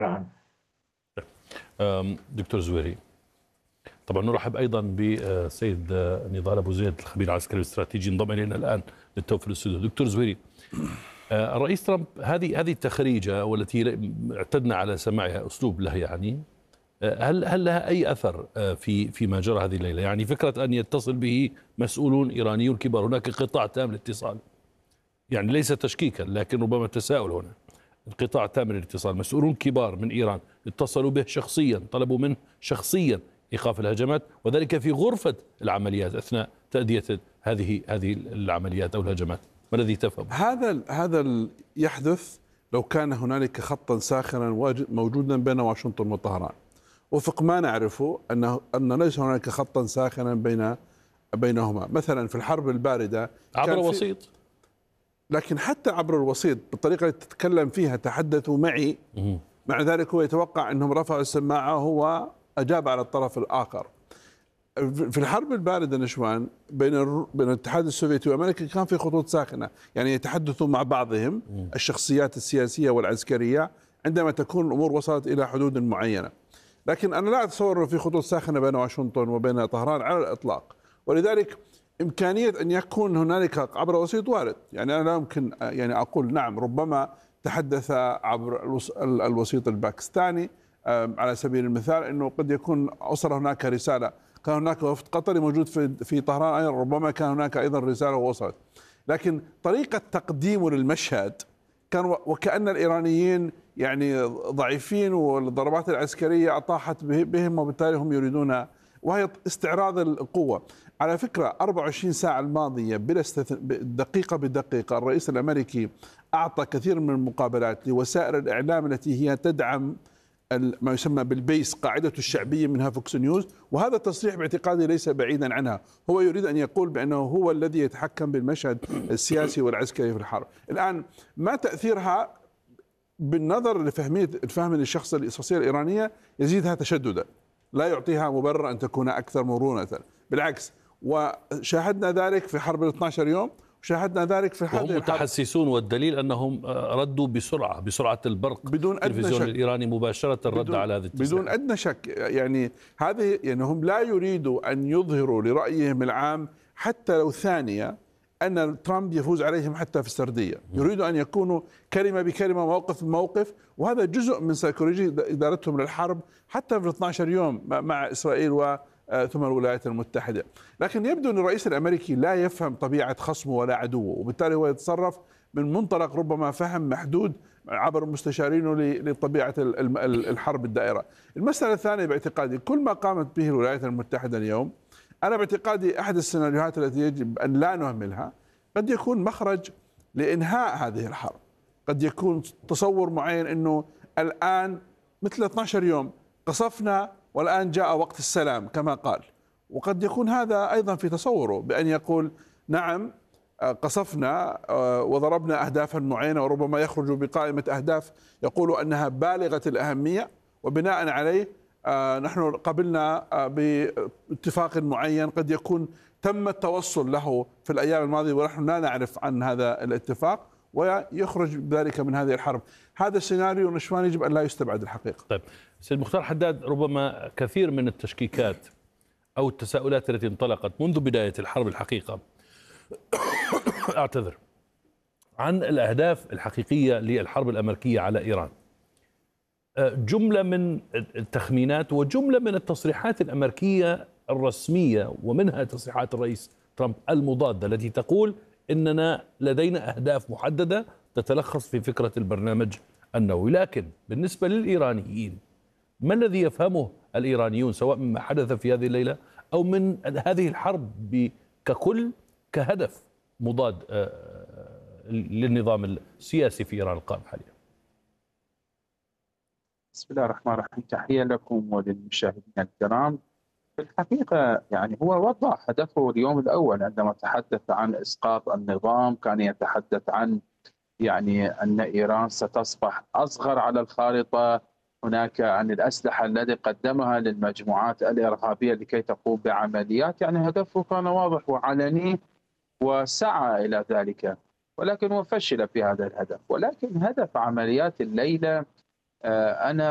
نعم. دكتور زويري، طبعا نرحب ايضا بالسيد نضال ابو زيد الخبير العسكري والاستراتيجي انضم الينا الان للتو في الاستوديو. دكتور زويري، الرئيس ترامب هذه التخريجه والتي اعتدنا على سماعها اسلوب له، يعني هل لها اي اثر في ما جرى هذه الليله؟ يعني فكره ان يتصل به مسؤولون ايرانيون كبار، هناك قطاع تام للاتصال، يعني ليس تشكيكا لكن ربما تساؤل هنا. انقطاع تام للاتصال، مسؤولون كبار من إيران اتصلوا به شخصيا، طلبوا منه شخصيا إيقاف الهجمات، وذلك في غرفة العمليات أثناء تأدية هذه العمليات أو الهجمات. ما الذي تفهم؟ هذا يحدث لو كان هنالك خطا ساخنا موجودا بين واشنطن وطهران. وفق ما نعرفه أن ليس هنالك خطا ساخنا بينهما. مثلا في الحرب الباردة عبر وسيط، لكن حتى عبر الوسيط بالطريقة اللي تتكلم فيها تحدثوا معي، مع ذلك هو يتوقع أنهم رفعوا السماعة وهو أجاب على الطرف الآخر. في الحرب الباردة نشوان بين الاتحاد السوفيتي وأمريكا كان في خطوط ساخنة، يعني يتحدثوا مع بعضهم الشخصيات السياسية والعسكرية عندما تكون الأمور وصلت إلى حدود معينة. لكن أنا لا أتصور أنه في خطوط ساخنة بين واشنطن وبين طهران على الإطلاق، ولذلك إمكانية أن يكون هنالك عبر وسيط وارد. يعني أنا لا يمكن يعني أقول نعم ربما تحدث عبر الوسيط الباكستاني على سبيل المثال، أنه قد يكون وصل هناك رسالة. كان هناك وفد قطري موجود في طهران أيضا، ربما كان هناك أيضا رسالة ووصلت. لكن طريقة تقديمه للمشهد كان وكأن الإيرانيين يعني ضعيفين والضربات العسكرية أطاحت بهم، وبالتالي هم يريدون، وهي استعراض القوة. على فكرة 24 ساعة الماضية دقيقة بدقيقة الرئيس الأمريكي أعطى كثير من المقابلات لوسائل الإعلام التي هي تدعم ما يسمى بالبيس، قاعدة الشعبية منها فوكس نيوز، وهذا التصريح باعتقادي ليس بعيدا عنها. هو يريد أن يقول بأنه هو الذي يتحكم بالمشهد السياسي والعسكري في الحرب. الآن ما تأثيرها بالنظر لفهم الشخص الشخصية الإيرانية يزيدها تشددا، لا يعطيها مبرر أن تكون أكثر مرونة، بالعكس. وشاهدنا ذلك في حرب 12 يوم، وشاهدنا ذلك في وهم متحسسون، والدليل أنهم ردوا بسرعة البرق بدون التلفزيون الإيراني مباشرة رد على هذه التسليح بدون أدنى شك. يعني هذه يعني هم لا يريدوا أن يظهروا لرأيهم العام حتى لو ثانية أن ترامب يفوز عليهم حتى في السردية. يريدوا أن يكونوا كلمة بكلمة، موقف بموقف، وهذا جزء من سيكولوجية إدارتهم للحرب حتى في 12 يوم مع إسرائيل ثم الولايات المتحدة. لكن يبدو أن الرئيس الأمريكي لا يفهم طبيعة خصمه ولا عدوه، وبالتالي هو يتصرف من منطلق ربما فهم محدود عبر مستشارينه لطبيعة الحرب الدائرة. المسألة الثانية باعتقادي كل ما قامت به الولايات المتحدة اليوم، أنا باعتقادي أحد السيناريوهات التي يجب أن لا نهملها قد يكون مخرج لإنهاء هذه الحرب. قد يكون تصور معين أنه الآن مثل 12 يوم قصفنا والآن جاء وقت السلام كما قال، وقد يكون هذا أيضا في تصوره بأن يقول نعم قصفنا وضربنا أهدافا معينة، وربما يخرج بقائمة أهداف يقول أنها بالغة الأهمية، وبناء عليه نحن قبلنا باتفاق معين قد يكون تم التوصل له في الأيام الماضية ونحن لا نعرف عن هذا الاتفاق، ويخرج ذلك من هذه الحرب. هذا السيناريو نشوان يجب أن لا يستبعد الحقيقة. طيب سيد مختار حداد، ربما كثير من التشكيكات أو التساؤلات التي انطلقت منذ بداية الحرب الحقيقة أعتذر عن الأهداف الحقيقية للحرب الأمريكية على إيران، جملة من التخمينات وجملة من التصريحات الأمريكية الرسمية، ومنها تصريحات الرئيس ترامب المضادة التي تقول إننا لدينا أهداف محددة تتلخص في فكرة البرنامج النووي. لكن بالنسبة للإيرانيين، ما الذي يفهمه الإيرانيون سواء مما حدث في هذه الليلة أو من هذه الحرب ككل كهدف مضاد للنظام السياسي في إيران القائم حاليا؟ بسم الله الرحمن الرحيم، تحية لكم وللمشاهدين الكرام. في الحقيقة يعني هو وضع هدفه اليوم الأول عندما تحدث عن إسقاط النظام، كان يتحدث عن يعني أن إيران ستصبح أصغر على الخارطة، هناك عن الأسلحة التي قدمها للمجموعات الإرهابية لكي تقوم بعمليات. يعني هدفه كان واضح وعلني وسعى إلى ذلك، ولكن هو فشل في هذا الهدف. ولكن هدف عمليات الليلة أنا